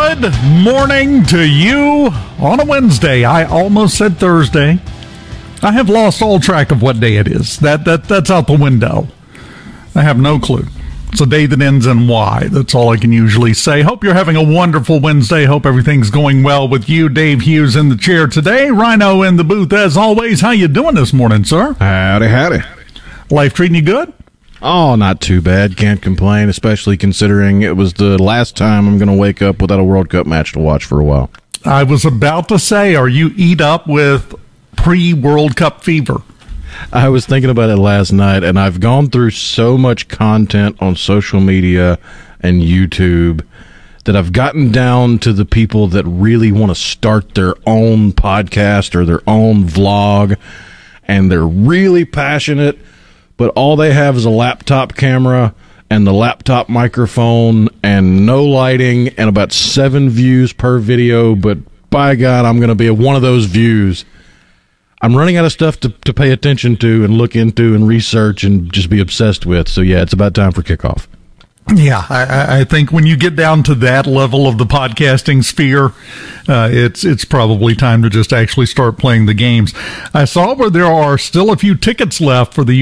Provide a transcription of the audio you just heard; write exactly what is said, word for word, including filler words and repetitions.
Good morning to you on a Wednesday. I almost said Thursday. I have lost all track of what day it is. That that That's out the window. I have no clue. It's a day that ends in Y. That's all I can usually say. Hope you're having a wonderful Wednesday. Hope everything's going well with you. Dave Hughes in the chair today. Rhino in the booth as always. How you doing this morning, sir? Howdy, howdy. Life treating you good? Oh, not too bad. Can't complain, especially considering it was the last time I'm going to wake up without a World Cup match to watch for a while. I was about to say, are you eat up with pre-World Cup fever? I was thinking about it last night, and I've gone through so much content on social media and YouTube that I've gotten down to the people that really want to start their own podcast or their own vlog, and they're really passionate, but all they have is a laptop camera and the laptop microphone and no lighting and about seven views per video. But by God, I'm going to be one of those views. I'm running out of stuff to, to pay attention to and look into and research and just be obsessed with. So, yeah, it's about time for kickoff. Yeah, I, I think when you get down to that level of the podcasting sphere, uh, it's it's probably time to just actually start playing the games. I saw where there are still a few tickets left for the